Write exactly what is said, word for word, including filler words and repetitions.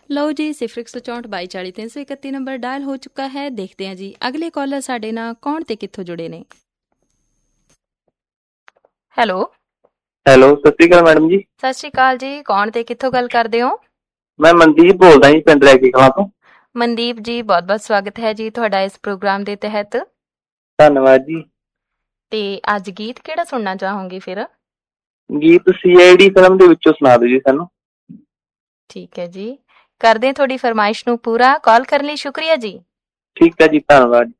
ਲਓ ਜੀ, ਸਿਫਰ ਇੱਕ ਸੌ ਚੌਂਹਠ ਬਾਈ ਚਾਲੀ ਤਿੰਨ ਸੌ ਇਕੱਤੀ ਨੰਬਰ ਡਾਇਲ ਹੋ ਚੁੱਕਾ ਹੈ। ਦੇਖਦੇ ਹਾਂ ਜੀ ਅਗਲੇ ਕਾਲਰ ਸਾਡੇ ਨਾਲ ਕੌਣ ਤੇ ਕਿੱਥੋਂ ਜੁੜੇ ਨੇ। ਹੈਲੋ ਹੈਲੋ, ਸਤਿ ਸ਼੍ਰੀ ਅਕਾਲ ਮੈਡਮ ਜੀ। ਸਤਿ ਸ਼੍ਰੀ ਅਕਾਲ ਜੀ, ਕੌਣ ਤੇ ਕਿੱਥੋਂ ਗੱਲ ਕਰਦੇ ਹੋ? ਮੈਂ ਮਨਦੀਪ ਬੋਲਦਾ ਜੀ, ਪਿੰਡ ਰੈਕੀ ਕਲਾਂ ਤੋਂ। ਮਨਦੀਪ ਜੀ, ਬਹੁਤ ਬਹੁਤ ਸਵਾਗਤ ਹੈ ਜੀ ਤੁਹਾਡਾ ਇਸ ਪ੍ਰੋਗਰਾਮ ਦੇ ਤਹਿਤ। ਧੰਨਵਾਦ ਜੀ। ਤੇ ਅੱਜ ਗੀਤ ਕਿਹੜਾ ਸੁਣਨਾ ਚਾਹੋਗੇ ਫਿਰ? ਗੀਤ ਸੀ ਆਈ ਡੀ ਫਿਲਮ ਦੇ ਵਿੱਚੋਂ ਸੁਣਾ ਦਿਓ ਜੀ ਸਾਨੂੰ। ਠੀਕ ਹੈ ਜੀ, ਕਰਦੇ ਤੁਹਾਡੀ ਫਰਮਾਇਸ਼ ਨੂੰ ਪੂਰਾ। ਕਾਲ ਕਰਨ ਲਈ ਸ਼ੁਕਰੀਆ ਜੀ। ਠੀਕ ਹੈ ਜੀ, ਧੰਨਵਾਦ।